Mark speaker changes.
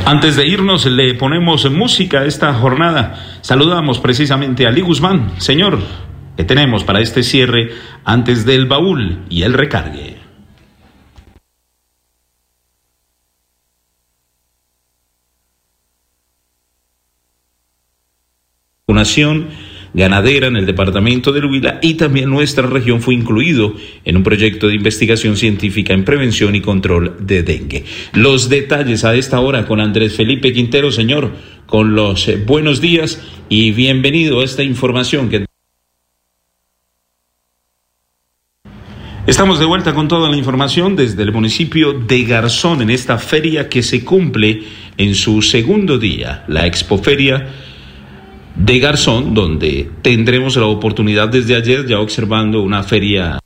Speaker 1: Antes de irnos, le ponemos música a esta jornada. Saludamos precisamente a Ali Guzmán. Señor, ¿qué tenemos para este cierre antes del baúl y el recargue? Nación ganadera en el departamento del Huila, y también nuestra región fue incluido en un proyecto de investigación científica en prevención y control de dengue. Los detalles a esta hora con Andrés Felipe Quintero. Señor, con los buenos días y bienvenido a esta información que... Estamos de vuelta con toda la información desde el municipio de Garzón en esta feria que se cumple en su segundo día, la Expoferia de Garzón, donde tendremos la oportunidad desde ayer ya observando una feria